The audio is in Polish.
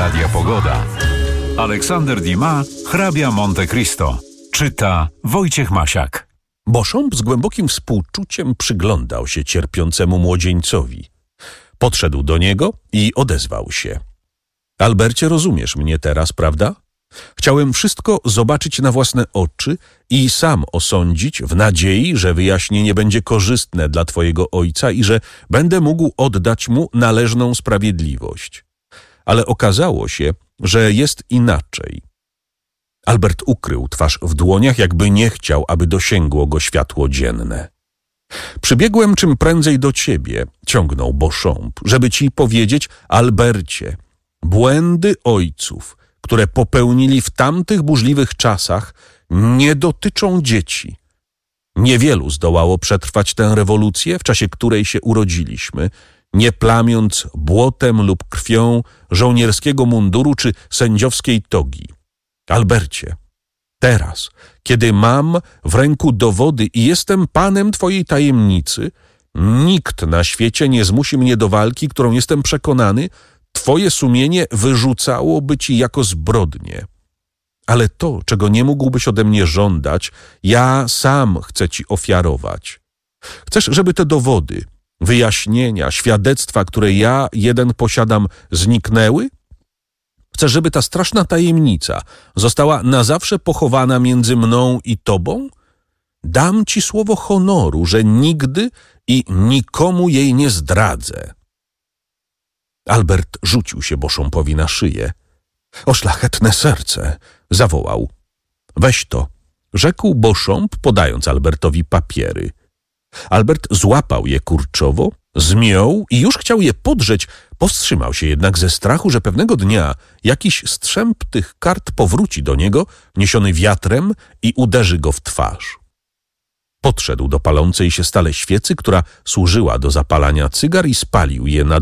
Radia Pogoda. Aleksander Dumas, hrabia Monte Cristo. Czyta Wojciech Masiak. Beauchamp z głębokim współczuciem przyglądał się cierpiącemu młodzieńcowi. Podszedł do niego i odezwał się. Albercie, rozumiesz mnie teraz, prawda? Chciałem wszystko zobaczyć na własne oczy i sam osądzić w nadziei, że wyjaśnienie będzie korzystne dla twojego ojca i że będę mógł oddać mu należną sprawiedliwość. Ale okazało się, że jest inaczej. Albert ukrył twarz w dłoniach, jakby nie chciał, aby dosięgło go światło dzienne. Przybiegłem czym prędzej do ciebie, ciągnął Beauchamp, żeby ci powiedzieć, Albercie, błędy ojców, które popełnili w tamtych burzliwych czasach, nie dotyczą dzieci. Niewielu zdołało przetrwać tę rewolucję, w czasie której się urodziliśmy, nie plamiąc błotem lub krwią żołnierskiego munduru czy sędziowskiej togi. Albercie, teraz, kiedy mam w ręku dowody i jestem panem twojej tajemnicy, nikt na świecie nie zmusi mnie do walki, którą jestem przekonany, twoje sumienie wyrzucałoby ci jako zbrodnię. Ale to, czego nie mógłbyś ode mnie żądać, ja sam chcę ci ofiarować. Chcesz, żeby te dowody, wyjaśnienia, świadectwa, które ja jeden posiadam, zniknęły? Chcesz, żeby ta straszna tajemnica została na zawsze pochowana między mną i tobą? Dam ci słowo honoru, że nigdy i nikomu jej nie zdradzę. Albert rzucił się Beauchampowi na szyję. O szlachetne serce, zawołał. Weź to, rzekł Beauchamp, podając Albertowi papiery. Albert złapał je kurczowo, zmiął i już chciał je podrzeć, powstrzymał się jednak ze strachu, że pewnego dnia jakiś strzęp tych kart powróci do niego, niesiony wiatrem i uderzy go w twarz. Podszedł do palącej się stale świecy, która służyła do zapalania cygar i spalił je na